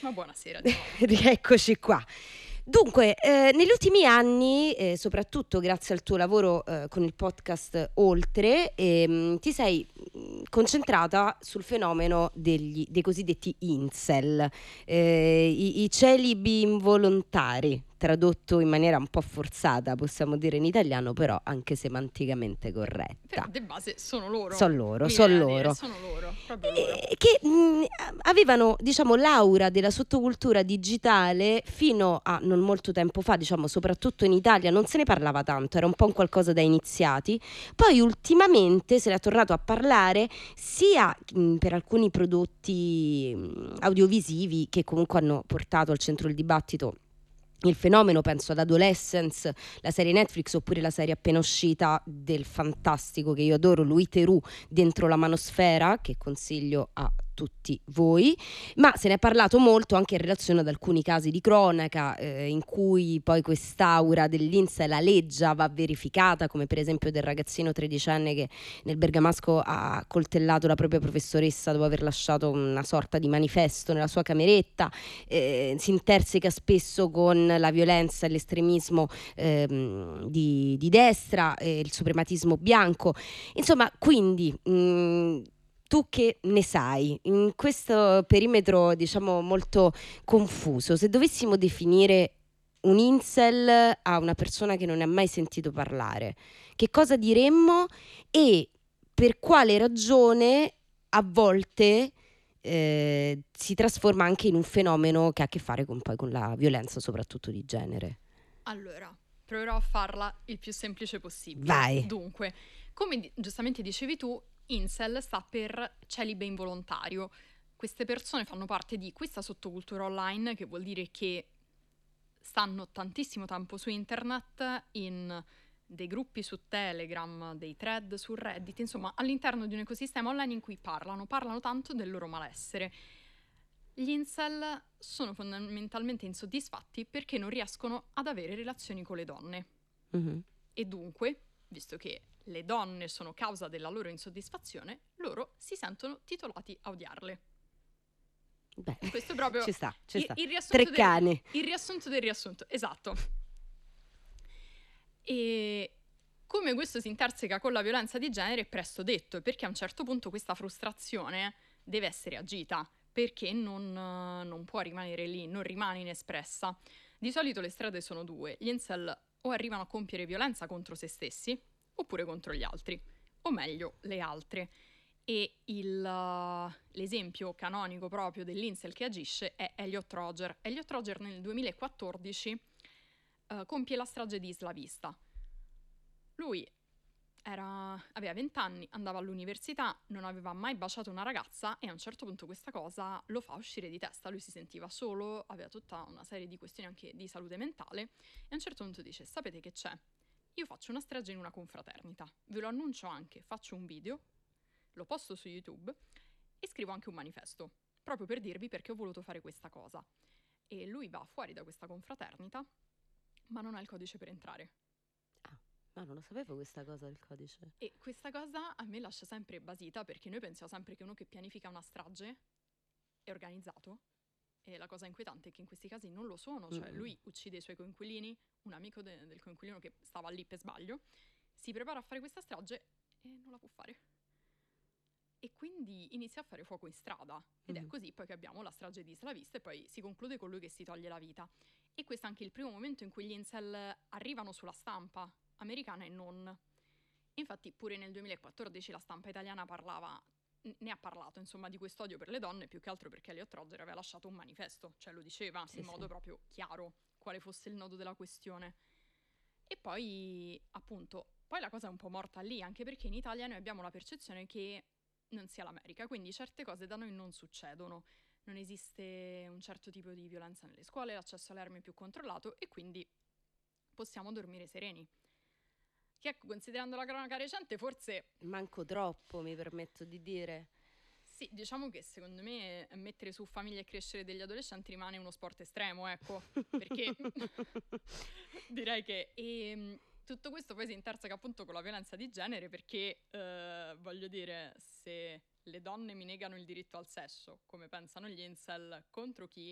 Ma buonasera di nuovo. Rieccoci qua. Dunque, negli ultimi anni, soprattutto grazie al tuo lavoro con il podcast Oltre, ti sei concentrata sul fenomeno dei cosiddetti incel, i celibi involontari, tradotto in maniera un po' forzata, possiamo dire in italiano, però anche semanticamente Però corretta. di base sono loro. Sono loro, Mi sono viene da dire, loro. sono loro, proprio loro. Che avevano, diciamo, l'aura della sottocultura digitale fino a non molto tempo fa, diciamo, soprattutto in Italia non se ne parlava tanto, era un po' un qualcosa da iniziati. Poi ultimamente se ne è tornato a parlare sia per alcuni prodotti audiovisivi che comunque hanno portato al centro del dibattito il fenomeno, penso ad Adolescence, la serie Netflix, oppure la serie appena uscita del fantastico, che io adoro, Louis Theroux, Dentro la manosfera, che consiglio a tutti voi, ma se ne è parlato molto anche in relazione ad alcuni casi di cronaca in cui poi quest'aura dell'incel aleggia, va verificata, come per esempio del ragazzino tredicenne che nel bergamasco ha coltellato la propria professoressa dopo aver lasciato una sorta di manifesto nella sua cameretta. Si interseca spesso con la violenza e l'estremismo di destra, il suprematismo bianco. Insomma, quindi tu che ne sai in questo perimetro, diciamo, molto confuso, se dovessimo definire un incel a una persona che non ne ha mai sentito parlare, che cosa diremmo e per quale ragione a volte si trasforma anche in un fenomeno che ha a che fare poi con la violenza, soprattutto di genere? Allora, proverò a farla il più semplice possibile. Vai. Dunque, come giustamente dicevi tu, incel sta per celibe involontario. Queste persone fanno parte di questa sottocultura online, che vuol dire che stanno tantissimo tempo su internet, in dei gruppi su Telegram, dei thread su Reddit, insomma all'interno di un ecosistema online in cui parlano tanto del loro malessere. Gli incel sono fondamentalmente insoddisfatti perché non riescono ad avere relazioni con le donne. Mhm. E dunque, visto che le donne sono causa della loro insoddisfazione, loro si sentono titolati a odiarle. Beh, Questo è proprio ci sta. il Tre cani. il riassunto del riassunto, esatto. E come questo si interseca con la violenza di genere è presto detto, perché a un certo punto questa frustrazione deve essere agita, perché non può rimanere lì, non rimane inespressa. Di solito le strade sono due: gli incel o arrivano a compiere violenza contro se stessi, oppure contro gli altri, o meglio, le altre. E l'esempio canonico proprio dell'incel che agisce è Elliot Rodger. Elliot Rodger nel 2014 compie la strage di Isla Vista. Lui aveva 20 anni, andava all'università, non aveva mai baciato una ragazza e a un certo punto questa cosa lo fa uscire di testa. Lui si sentiva solo, aveva tutta una serie di questioni anche di salute mentale e a un certo punto dice: sapete che c'è? Io faccio una strage in una confraternita, ve lo annuncio anche, faccio un video, lo posto su YouTube e scrivo anche un manifesto, proprio per dirvi perché ho voluto fare questa cosa. E lui va fuori da questa confraternita, ma non ha il codice per entrare. Ah, non lo sapevo questa cosa del codice. E questa cosa a me lascia sempre basita, perché noi pensiamo sempre che uno che pianifica una strage è organizzato, e la cosa inquietante è che in questi casi non lo sono. Cioè lui uccide i suoi coinquilini, un amico del coinquilino che stava lì per sbaglio, si prepara a fare questa strage e non la può fare. E quindi inizia a fare fuoco in strada. Ed è così poi che abbiamo la strage di Isla Vista e poi si conclude con lui che si toglie la vita. E questo è anche il primo momento in cui gli incel arrivano sulla stampa americana e non. Infatti pure nel 2014 la stampa italiana ne ha parlato, insomma, di quest'odio per le donne, più che altro perché Elliot Rodger aveva lasciato un manifesto, cioè lo diceva in modo proprio chiaro quale fosse il nodo della questione. E poi, appunto, poi la cosa è un po' morta lì, anche perché in Italia noi abbiamo la percezione che non sia l'America, quindi certe cose da noi non succedono. Non esiste un certo tipo di violenza nelle scuole, l'accesso alle armi è più controllato e quindi possiamo dormire sereni. Che, considerando la cronaca recente, forse Manco troppo, mi permetto di dire. sì, diciamo che secondo me mettere su famiglia e crescere degli adolescenti rimane uno sport estremo, ecco, perché direi che tutto questo poi si interseca appunto con la violenza di genere, perché voglio dire, se le donne mi negano il diritto al sesso, come pensano gli incel, contro chi